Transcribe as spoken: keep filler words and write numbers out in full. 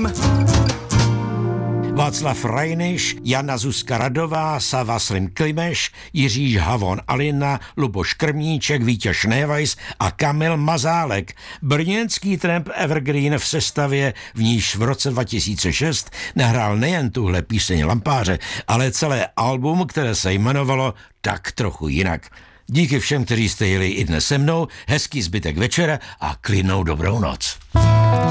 Evergreen. Václav Rajniš, Jana Zuzka Radová, Sava Slim Klimeš, Jiří Havon Alina, Luboš Krmníček, Vítěz Šnévajs a Kamil Mazálek. Brněnský tramp Evergreen v sestavě, v níž v roce dva tisíce šest nahrál nejen tuhle píseň Lampáře, ale celé album, které se jmenovalo Tak trochu jinak. Díky všem, kteří jste jeli i dnes se mnou, hezký zbytek večera a klidnou dobrou noc.